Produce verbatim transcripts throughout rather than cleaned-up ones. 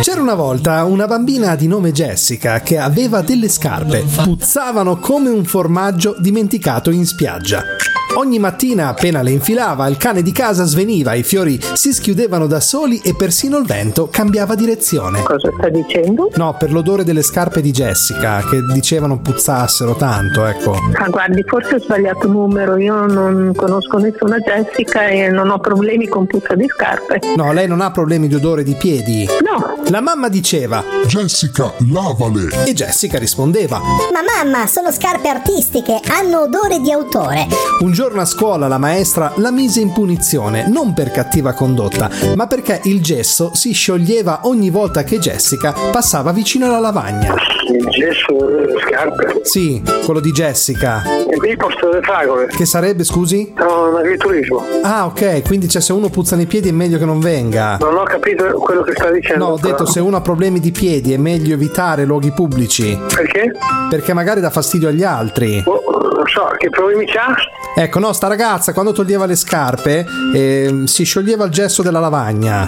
C'era una volta una bambina di nome Jessica che aveva delle scarpe. Puzzavano come un formaggio dimenticato in spiaggia. Ogni mattina appena le infilava, il cane di casa sveniva, i fiori si schiudevano da soli e persino il vento cambiava direzione. Cosa sta dicendo? No, per l'odore delle scarpe di Jessica, che dicevano puzzassero tanto, ecco. Ah, guardi, forse ho sbagliato numero, io non conosco nessuna Jessica e non ho problemi con puzza di scarpe. No, lei non ha problemi di odore di piedi? No. La mamma diceva: Jessica, lavale! E Jessica rispondeva: Ma mamma, sono scarpe artistiche, hanno odore di autore. Un giorno a scuola la maestra la mise in punizione, non per cattiva condotta, ma perché il gesso si scioglieva ogni volta che Jessica passava vicino alla lavagna. Il gesso delle scarpe? Sì, quello di Jessica. E qui posto delle fragole? Che sarebbe, scusi? No, un agriturismo. Ah, ok, quindi cioè, se uno puzza nei piedi è meglio che non venga. Non ho capito quello che sta dicendo. No, ho detto, se uno ha problemi di piedi è meglio evitare luoghi pubblici. Perché? Perché magari dà fastidio agli altri. Oh, non so, che problemi c'ha? Ecco, no, sta ragazza quando toglieva le scarpe eh, si scioglieva il gesso della lavagna.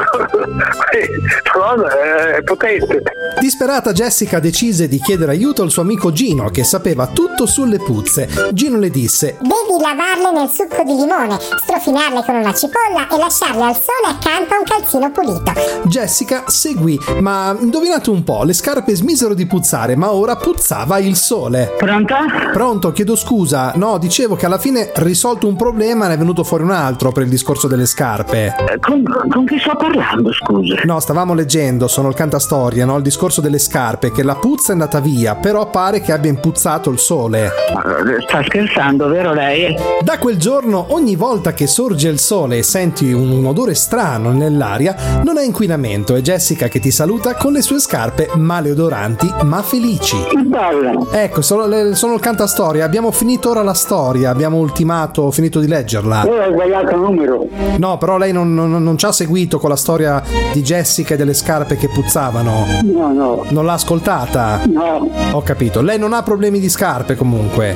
Madonna, è potente. Disperata, Jessica decise di chiedere aiuto al suo amico Gino, che sapeva tutto sulle puzze. Gino le disse: devi lavarle nel succo di limone, strofinarle con una cipolla e lasciarle al sole accanto a un calzino pulito. Jessica seguì, ma indovinate un po', le scarpe smisero di puzzare, ma ora puzzava il sole. Pronto? Pronto, chiedo scusa. No, dicevo che alla fine, risolto un problema, ne è venuto fuori un altro per il discorso delle scarpe. Eh, con, con chi sto parlando, scusa? No, stavamo leggendo, sono il cantastoria, no? Il discorso delle scarpe, che la puzza è andata via, però pare che abbia impuzzato il sole. Sta scherzando, vero lei? Da quel giorno, ogni volta che sorge il sole e senti un, un odore strano nell'aria, non è inquinamento. È Jessica che ti saluta con le sue scarpe maleodoranti ma felici. Bello. Ecco, sono, le, sono il cantastoria. Abbiamo finito ora la storia, abbiamo ultimato, finito di leggerla. Io ho sbagliato il numero. No, però lei non, non, non ci ha seguito con la storia di Jessica e delle scarpe che puzzavano. No, no. Non l'ha ascoltata? No. Ho capito. Lei non ha problemi di scarpe comunque?